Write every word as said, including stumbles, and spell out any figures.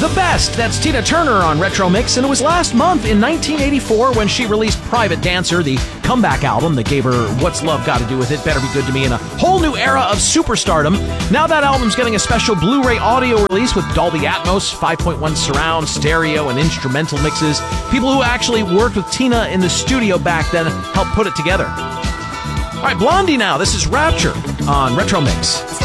the best. That's Tina Turner on Retro Mix, and it was last month in nineteen eighty-four when she released Private Dancer, the comeback album that gave her What's Love Got to Do With It, Better Be Good to Me, and a whole new era of superstardom. Now that album's getting a special Blu-ray audio release with Dolby Atmos, five point one surround, stereo, and instrumental mixes. People who actually worked with Tina in the studio back then helped put it together. All right, Blondie now. This is Rapture on Retro Mix.